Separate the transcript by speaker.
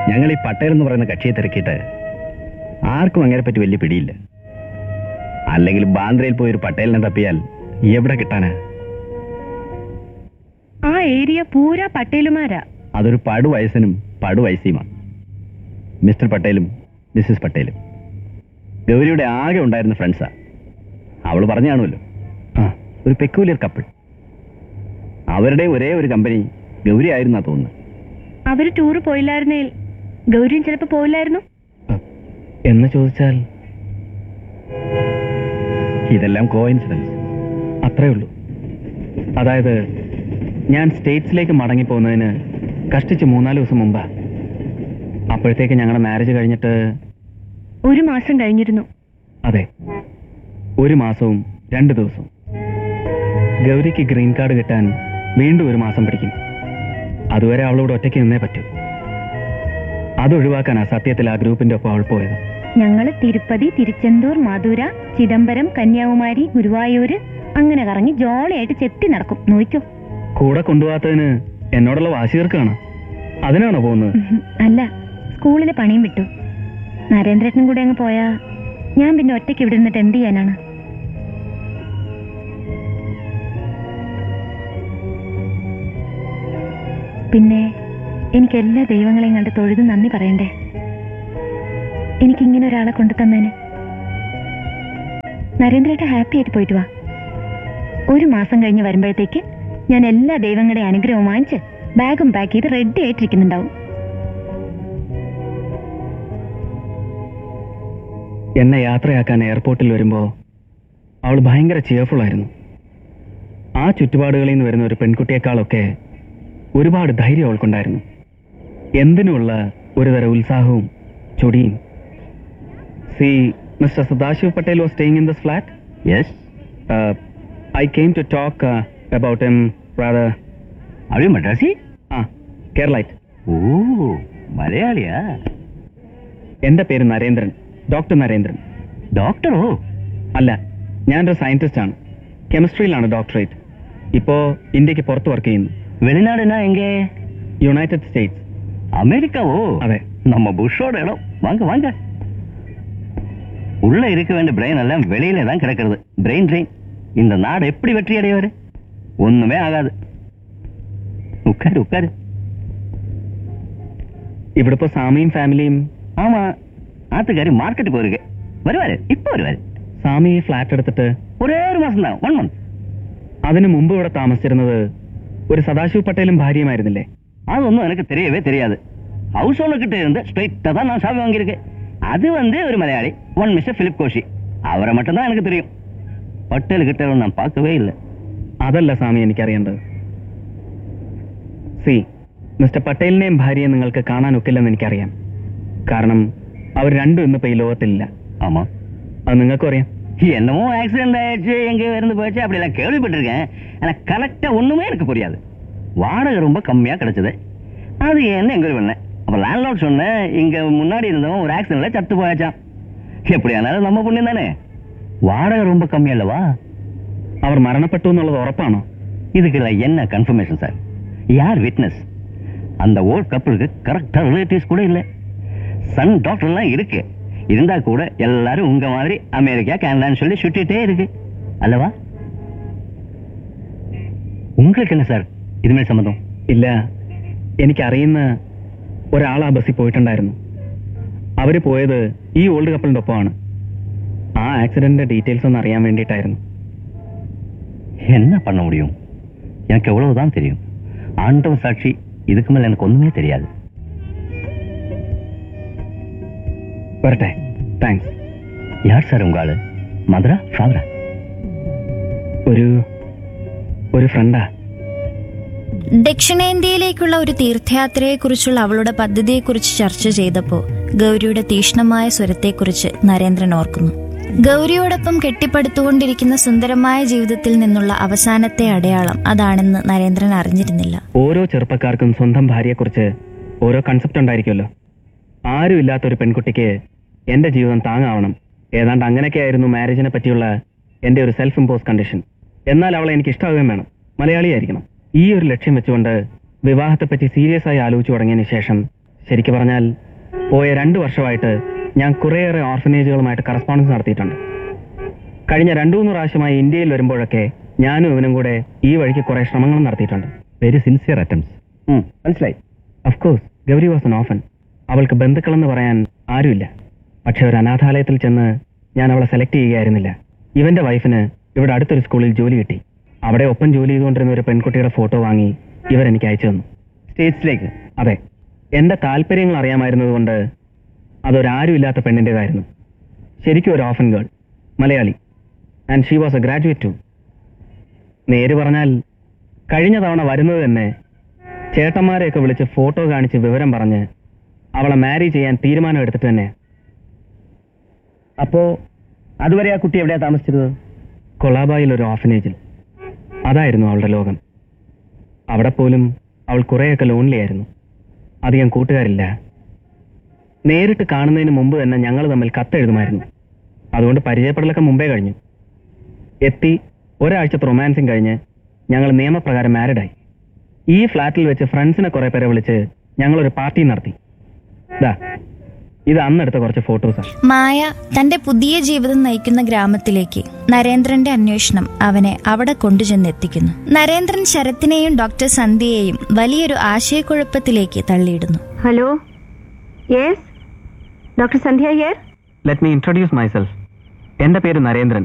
Speaker 1: ഞങ്ങൾ ഈ പട്ടേൽ എന്ന് പറയുന്ന കക്ഷിയെ തിരക്കിയിട്ട് ആർക്കും അങ്ങനെ പറ്റി വലിയ പിടിയില്ല. അല്ലെങ്കിൽ ബാന്ദ്രയിൽ പോയി ഒരു പട്ടേലിനെ തപ്പിയാൽ എവിടെ കിട്ടാനാ?
Speaker 2: ആ ഏരിയ പൂരാ പട്ടേലുമാരാ.
Speaker 1: അതൊരു പടുവയസ്സനും പടുവയസ്സിയുമാണ്. മിസ്റ്റർ പട്ടേലും മിസ്സിസ് പട്ടേലും ഗൗരിയുടെ ആകെ ഉണ്ടായിരുന്ന ഫ്രണ്ട്സാ. അവള് പറഞ്ഞു കാണുമല്ലോ, ഒരു പെക്യൂലിയർ കപ്പിൾ. അവരുടെ ഒരേ ഒരു കമ്പനി ഗൗരി ആയിരുന്നാ തോന്നുന്നു.
Speaker 2: അവര് ടൂറ് പോയില്ലായിരുന്നേൽ ഗൗരിയും ചിലപ്പോ പോയില്ലായിരുന്നു
Speaker 1: എന്ന് ചോദിച്ചാൽ ഇതെല്ലാം കോഇൻസിഡൻസ്, അത്രേ ഉള്ളൂ. അതായത് ഞാൻ സ്റ്റേറ്റ്സിലേക്ക് മടങ്ങിപ്പോകുന്നതിന് കഷ്ടിച്ച് 3-4 ദിവസം മുമ്പാ. അപ്പോഴത്തേക്ക് ഞങ്ങളുടെ മാരേജ് കഴിഞ്ഞിട്ട്
Speaker 2: 1 മാസം കഴിഞ്ഞിരുന്നു.
Speaker 1: അതെ, 1 മാസവും 2 ദിവസവും. ഗൗരിക്ക് ഗ്രീൻ കാർഡ് കിട്ടാൻ വീണ്ടും 1 മാസം പിടിക്കും. അതുവരെ അവളോട് ഒറ്റയ്ക്ക് നിന്നേ പറ്റൂ. അതൊഴിവാക്കാനാ സത്യത്തിൽ ആ ഗ്രൂപ്പിന്റെ ഒപ്പം അവൾ പോയത്.
Speaker 2: ഞങ്ങള് തിരുപ്പതി, തിരുച്ചെന്തൂർ, മധുര, ചിദംബരം, കന്യാകുമാരി, ഗുരുവായൂര് അങ്ങനെ കറങ്ങി ജോളിയായിട്ട് ചെത്തി നടക്കും. നോക്കൂ.
Speaker 1: കൂടെ കൊണ്ടുപോകാത്തതിന് എന്നോടുള്ള വാശി തീർക്കാണ്. അതിനാണോ പോകുന്നത്?
Speaker 2: അല്ല, സ്കൂളിലെ പണിയും വിട്ടു. നരേന്ദ്രനും കൂടെ അങ്ങ് പോയാ ഞാൻ പിന്നെ ഒറ്റയ്ക്ക് ഇവിടെ നിന്നിട്ട് എന്ത് ചെയ്യാനാണ്? പിന്നെ എനിക്ക് എല്ലാ ദൈവങ്ങളെയും കണ്ട് തൊഴുത് നന്ദി പറയണ്ടേ എനിക്കിങ്ങനെ ഒരാളെ കൊണ്ടു തന്നേന്. നരേന്ദ്രേട്ട ഹാപ്പി ആയിട്ട് പോയിട്ട് വാ. 1 മാസം കഴിഞ്ഞ് വരുമ്പോഴത്തേക്ക് ഞാൻ എല്ലാ ദൈവങ്ങളുടെയും അനുഗ്രഹവും വാങ്ങിച്ച് ബാഗും പാക്ക് ചെയ്ത് റെഡി ആയിട്ടിരിക്കുന്നുണ്ടാവും.
Speaker 1: എന്നെ യാത്രയാക്കാൻ എയർപോർട്ടിൽ വരുമ്പോൾ അവൾ ഭയങ്കര ചിയർഫുൾ ആയിരുന്നു. ആ ചുറ്റുപാടുകളിൽ നിന്ന് വരുന്ന ഒരു പെൺകുട്ടിയേക്കാളൊക്കെ ഒരുപാട് ധൈര്യം അവൾക്കുണ്ടായിരുന്നു. എന്തിനുള്ള ഒരുതരം ഉത്സാഹവും ചൊടിയും. C, mister Sadashiv Patel was staying in this flat. Yes, I came to talk about him rather. Are you Madrasi? Keralite. ഓ, മലയാളിയാ. എന്റെ പേര് നരേന്ദ്രൻ, ഡോക്ടർ നരേന്ദ്രൻ. ഡോക്ടറോ? അല്ല, ഞാനൊരു സയന്റിസ്റ്റ് ആണ്. കെമിസ്ട്രിയിലാണ് ഡോക്ടറേറ്റ്. ഇപ്പോ ഇന്ത്യക്ക് പുറത്ത് വർക്ക് ചെയ്യുന്നു. വെളിനാടിനാ? എങ്കെ യുണൈറ്റഡ് സ്റ്റേറ്റ്സ്. அமெரிக்காவோ? அதே, நம்ம புஷோட இடம். வாங்க வாங்க. உள்ள இருக்க வேண்டிய பிரெயின் எல்லாம் வெளியில தான் கிடக்கிறது. Brain train. இந்த நாடு எப்படி வெற்றி அடைவாரு? ஒண்ணுமே ஆகாது. உட்காரு உட்காரு. ഇവിടെ ഇപ്പോ സാമിയും ഫാമിലിയും? ആമാ, ആത്തുകാരി മാർക്കറ്റ് പോയിരിക്കെ. വരുവാര്, ഇപ്പൊ വരുവാര്. സാമി ഫ്ലാറ്റ് എടുത്തിട്ട് ഒരേ 1 മാസം தான், 1 month. അതിനു മുമ്പ് ഇവിടെ താമസിച്ചിരുന്നത് ഒരു സദാശിവ് പട്ടേലും ഭാര്യയുമായിരുന്നില്ലേ? അതൊന്നും എനിക്ക് தெரியவே தெரியாது. ஹவுஸ் ஓனர் கிட்ட இருந்து ஸ்ட்ரைட்டா தான் நான் சாவி வாங்கியிருக்கேன். அது ஒரு மலையாளி, 1 மிஸ்டர் பிலிப் கோஷி. அவரை மட்டும் தான் எனக்கு தெரியும். പട്ടേൽ കിട്ടവ ഞാൻ பார்க்கவே ഇല്ല. അതല്ല സ്വാമി എനിക്കറിയേണ്ടത്. സി, മിസ്റ്റർ പട്ടേലിനെയും ഭാര്യയെ നിങ്ങൾക്ക് കാണാനൊക്കില്ലെന്ന് എനിക്കറിയാം. കാരണം അവർ രണ്ടും ഇന്നിപ്പോ ഈ ലോകത്തിലില്ല. ആമാ, അത് നിങ്ങൾക്കും അറിയാം. என்னமோ ஆக்சிடென்ட் ஆயிடுச்சு, எங்க இருந்து போயிடுச்சு அப்படிலாம் கேள்விப்பட்டிருக்கேன். ஆனால் கரெக்டா ஒண்ணுமே எனக்கு புரியாது. வாடகை ரொம்ப கம்மியா கிடைச்சது. அது என்ன என்கொயரி பண்ணேன். அப்ப லேண்ட்லார்ட் சொன்னேன், இங்க முன்னாடி இருந்தவன் ஒரு ஆக்சிடென்ட்ல சத்து போயாச்சான். எப்படியானாலும் நம்ம புண்ணியம் தானே. வாடகை ரொம்ப கம்மியல்லவா? அவர் மரணப்பட்டு എന്നുള്ളത് ഉറപ്പാണോ? இதுக்குள்ள என்ன கன்ஃபர்மேஷன் சார்? யார் விட்னஸ்? அந்த ஓல்ட் கப்பலுக்கு கரெக்டா ரிலேட்டிவ்ஸ் கூட இல்ல. சன் டாக்டர்லாம் இருக்கு. இருந்தா கூட எல்லாரும் உங்க மாதிரி அமெரிக்கா, கனடான்னு சொல்லி சுட்டிட்டே இருக்கு அல்லவா? உங்களுக்கு என்ன സാർ ഇതുമായി സമ്മതം? ഇല്ല, എനിക്കറിയുന്ന ഒരാൾ ആ ബസ്സിൽ പോയിട്ടുണ്ടായിരുന്നു. അവര് പോയത് ഈ ഓൾഡ് കപ്പിളിന്റെ ഒപ്പമാണ്. ആ ആക്സിഡന്റിന്റെ ഡീറ്റെയിൽസ് ഒന്ന് അറിയാൻ വേണ്ടിയിട്ടായിരുന്നു. என்ன பண்ண முடியும்? எனக்கு எவ்வளவுதான் தெரியும். ஆண்டவன் சாட்சி, இதுக்கு மேல எனக்கு ஒண்ணுமே தெரியாது. வரட்டே. താങ്ക്സ്. யார் சார் உங்க ஆளு? മധുര ഫാദർ? ഒരു ഫ്രണ്ടാ.
Speaker 3: ദക്ഷിണേന്ത്യയിലേക്കുള്ള ഒരു തീർത്ഥയാത്രയെക്കുറിച്ചുള്ള അവളുടെ പദ്ധതിയെക്കുറിച്ച് ചർച്ച ചെയ്തപ്പോൾ ഗൗരിയുടെ തീക്ഷ്ണമായ സ്വരത്തെക്കുറിച്ച് നരേന്ദ്രൻ ഓർക്കുന്നു. ഗൗരിയോടൊപ്പം കെട്ടിപ്പടുത്തുകൊണ്ടിരിക്കുന്ന സുന്ദരമായ ജീവിതത്തിൽ നിന്നുള്ള അവസാനത്തെ അടയാളം അതാണെന്ന് നരേന്ദ്രൻ അറിഞ്ഞിരുന്നില്ല.
Speaker 1: ഓരോ ചെറുപ്പക്കാർക്കും സ്വന്തം ഭാര്യയെക്കുറിച്ച് ഓരോ കൺസെപ്റ്റ് ഉണ്ടായിരിക്കുമല്ലോ. ആരും ഇല്ലാത്തൊരു പെൺകുട്ടിക്ക് എന്റെ ജീവിതം താങ്ങാവണം, ഏതാണ്ട് അങ്ങനെയൊക്കെയായിരുന്നു മാരേജിനെ പറ്റിയുള്ള എന്റെ ഒരു സെൽഫ് ഇമ്പോസ് കണ്ടീഷൻ. എന്നാൽ അവളെ എനിക്ക് ഇഷ്ടമാവുകയും വേണം, മലയാളിയായിരിക്കണം. ഈ ഒരു ലക്ഷ്യം വെച്ചുകൊണ്ട് വിവാഹത്തെപ്പറ്റി സീരിയസ് ആയി ആലോചിച്ചു തുടങ്ങിയതിന് ശേഷം ശരിക്കു പറഞ്ഞാൽ പോയ 2 വർഷമായിട്ട് ഞാൻ കുറേയേറെ ഓർഫനേജുകളുമായിട്ട് കറസ്പോണ്ടൻസ് നടത്തിയിട്ടുണ്ട്. കഴിഞ്ഞ 2-3 പ്രാവശ്യമായി ഇന്ത്യയിൽ വരുമ്പോഴൊക്കെ ഞാനും ഇവനും കൂടെ ഈ വഴിക്ക് കുറെ ശ്രമങ്ങളും നടത്തിയിട്ടുണ്ട്.
Speaker 4: Very sincere attempts.
Speaker 1: മനസ്സിലായി. Of course Gauri was an often. അവൾക്ക് ബന്ധുക്കളെന്ന് പറയാൻ ആരുമില്ല. പക്ഷെ ഒരു അനാഥാലയത്തിൽ ചെന്ന് ഞാൻ അവളെ സെലക്ട് ചെയ്യുകയായിരുന്നില്ല. ഇവന്റെ വൈഫിന് ഇവിടെ അടുത്തൊരു സ്കൂളിൽ ജോലി കിട്ടി. അവിടെ ഒപ്പം ജോലി ചെയ്തുകൊണ്ടിരുന്ന ഒരു പെൺകുട്ടിയുടെ ഫോട്ടോ വാങ്ങി ഇവരെനിക്ക് അയച്ചു തന്നു. സ്റ്റേറ്റ്സിലേക്ക്. അതെ, എന്റെ താല്പര്യങ്ങൾ അറിയാമായിരുന്നതുകൊണ്ട് അതൊരാരുമില്ലാത്ത പെണ്ണിൻ്റെതായിരുന്നു. ശരിക്കും ഒരു often girl, Malayali. And she was A graduate to. നേര് പറഞ്ഞാൽ കഴിഞ്ഞ തവണ വരുന്നത് തന്നെ ചേട്ടന്മാരെയൊക്കെ വിളിച്ച് ഫോട്ടോ കാണിച്ച് വിവരം പറഞ്ഞ് അവളെ മാരി ചെയ്യാൻ തീരുമാനം എടുത്തിട്ട് തന്നെ.
Speaker 4: അപ്പോ അതുവരെ ആ കുട്ടി എവിടെയാ താമസിച്ചിരുന്നത്?
Speaker 1: കൊളാബായിൽ ഒരു ഓർഫനേജിൽ. അതായിരുന്നു അവളുടെ ലോകം. അവിടെ പോലും അവൾ കുറേയൊക്കെ ലോൺലി ആയിരുന്നു. അധികം കൂട്ടുകാരില്ല. നേരിട്ട് കാണുന്നതിന് മുമ്പ് തന്നെ ഞങ്ങൾ തമ്മിൽ കത്തെഴുതുമായിരുന്നു. അതുകൊണ്ട് പരിചയപ്പെടലൊക്കെ മുമ്പേ കഴിഞ്ഞു. എത്തി ഒരാഴ്ചത്തെ റൊമാൻസും കഴിഞ്ഞ് ഞങ്ങൾ നിയമപ്രകാരം മാരിഡായി. ഈ ഫ്ലാറ്റിൽ വെച്ച് ഫ്രണ്ട്സിനെ കുറെ പേരെ വിളിച്ച് ഞങ്ങളൊരു പാർട്ടി നടത്തി. ഇത് അന്നെടുത്ത കുറച്ച് ഫോട്ടോസാണ്.
Speaker 3: മായ തന്റെ പുതിയ ജീവിതം നയിക്കുന്ന ഗ്രാമത്തിലേക്ക് നരേന്ദ്രന്റെ അന്വേഷണം അവനെ അവിടെ കൊണ്ടുചെന്നെത്തിക്കുന്നു. നരേന്ദ്രൻ ശരത്തിനെയും ഡോക്ടർ സന്ധ്യയെയും വലിയൊരു ആശയക്കുഴപ്പത്തിലേക്ക് തള്ളിയിടുന്നു.
Speaker 2: Hello, yes, doctor Sandhya here.
Speaker 1: Let me introduce myself. എന്റെ പേര് നരേന്ദ്രൻ.